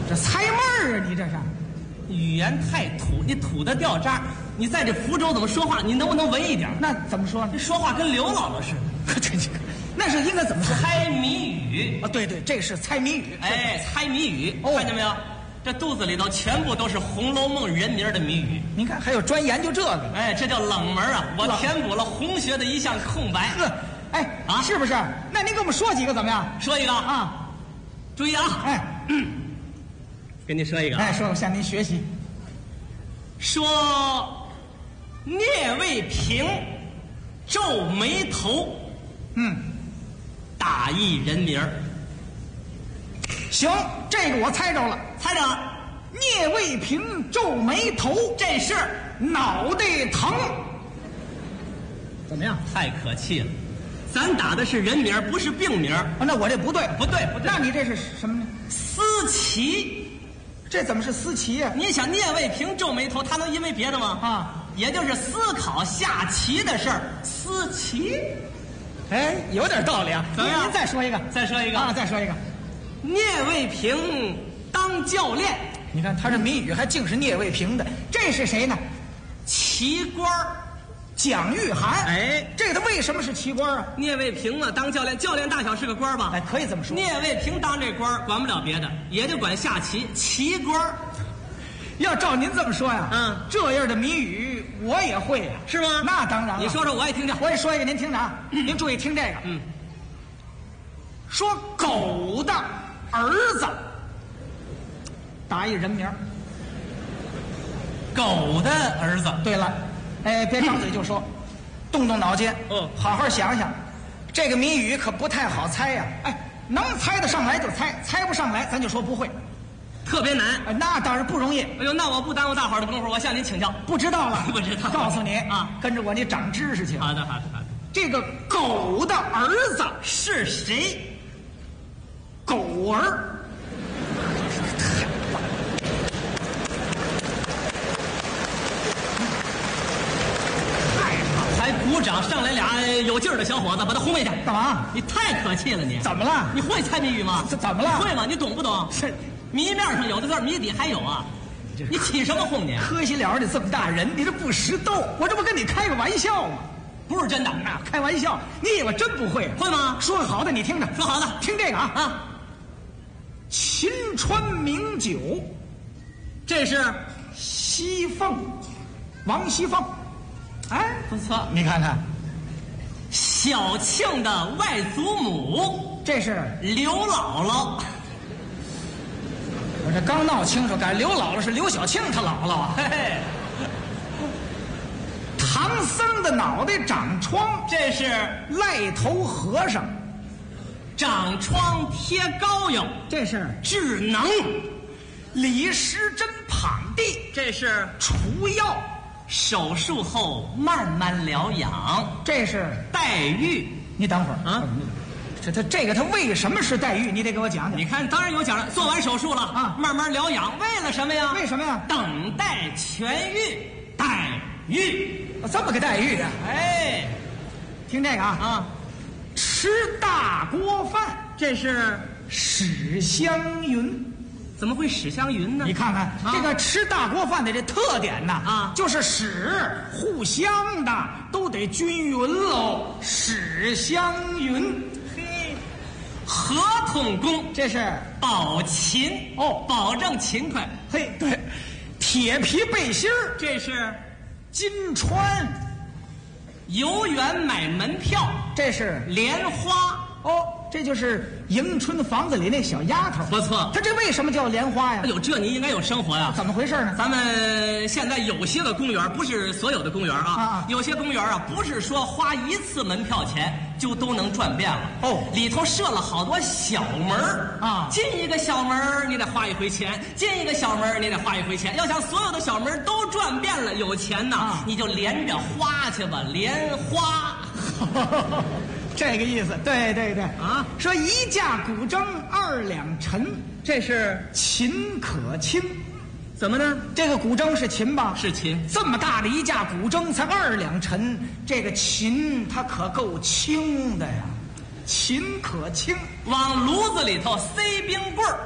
这猜闷儿啊！你这是语言太土，你土的掉渣。你在这福州怎么说话？你能不能文艺点？ 那怎么说呢？ 你说话跟刘姥姥似的。 这那是应该怎么说？ 猜谜语啊，对对，这是猜谜语。 哎，猜谜语， 哦看见没有？这肚子里头全部都是《红楼梦》人名的谜语。 您看，还有专研究这个。 哎，这叫冷门啊！我填补了红学的一项空白。 呵，哎啊， 是不是？那您给我们说几个怎么样？ 说一个啊， 注意啊！ 哎， 给你说一个。 哎，说我向您学习。 说聂卫平皱眉头，大义人名。 行，这个我猜着了， 猜着了。 聂卫平皱眉头， 这是脑袋疼。怎么样？ 太可气了，咱打的是人名，不是病名。 啊，那我这不对， 不对，不对。 那你这是什么呢？ 思齐。 这怎么是思齐呀？ 你想聂卫平皱眉头，他能因为别的吗？ 啊， 也就是思考下棋的事儿，思齐。 哎，有点道理啊。 怎么样？ 您再说一个， 再说一个啊，再说一个。 聂卫平当教练， 你看他这谜语还竟是聂卫平的，这是谁呢？ 棋官儿蒋玉菡。 哎， 这个他为什么是棋官啊？ 聂卫平嘛，当教练，教练大小是个官吧？ 哎，可以这么说。 聂卫平当这官管不了别的，也就管下棋，棋官。 要照您这么说呀，这样的谜语我也会呀， 是吗？ 那当然了。 你说说，我也听听。 我也说一个，您听着啊，您注意听这个。说狗的儿子，打一人名。 狗的儿子。 对了，哎，别张嘴就说，动动脑筋，好好想想，这个谜语可不太好猜呀。哎，能猜得上来就猜，猜不上来咱就说不会， 特别难。 那当然不容易。 哎呦，那我不耽误大伙儿的功夫，我向您请教。 不知道了， 不知道。 告诉你啊， 跟着我你长知识去。 好的，好的，好的。 这个狗的儿子是谁？ 狗儿。 还鼓掌，上来俩有劲儿的小伙子，把他轰一下。 干嘛？ 你太可气了你！ 怎么了？ 你会猜谜语吗？ 怎么了？ 会吗？你懂不懂？ 是谜面上有的字，谜底还有啊！你起什么哄你？ 磕西了你这么大人，你这不识逗，我这不跟你开个玩笑吗？ 不是真的啊，开玩笑，你以为真不会？ 会吗？ 说个好的，你听着。 说好的， 听这个啊。秦川名酒， 这是西凤，王熙凤。哎， 不错， 你看看。 小庆的外祖母， 这是刘姥姥。 我这刚闹清楚，改刘姥姥是刘小庆他姥姥啊。 嘿嘿。 唐僧的脑袋长疮， 这是赖头和尚。 长疮贴膏药， 这是智能。 李时珍躺地，这是除药。 手术后慢慢疗养， 这是黛玉。 你等会儿啊，他为什么是黛玉？你得给我讲讲。 你看，当然有讲了。做完手术了啊，慢慢疗养，为了什么呀？ 为什么呀？ 等待痊愈。黛玉， 这么个黛玉啊？ 哎， 听这个啊，吃大锅饭，这是史湘云。 怎么会史湘云呢？ 你看看这个吃大锅饭的这特点呢，就是史互相的都得均匀喽。史湘云， 嘿，合同工， 这是保勤哦，保证勤快。 嘿，对，铁皮背心儿， 这是金川。 游园买门票， 这是莲花。 哦，这就是迎春房子里那小丫头。 不错， 她这为什么叫莲花呀？ 哎呦，这你应该有生活呀。 怎么回事呢？ 咱们现在有些个公园，不是所有的公园啊，有些公园啊，不是说花一次门票钱就都能转遍了。哦，里头设了好多小门啊，进一个小门你得花一回钱，进一个小门你得花一回钱。要想所有的小门都转遍了，有钱呐，你就连着花去吧，莲花。 这个意思，对对对啊！说一架古筝2两陈，这是秦可卿。怎么呢？这个古筝是琴吧？是琴。这么大的一架古筝才2两陈，这个琴它可够轻的呀。秦可卿， 往炉子里头塞冰棍儿。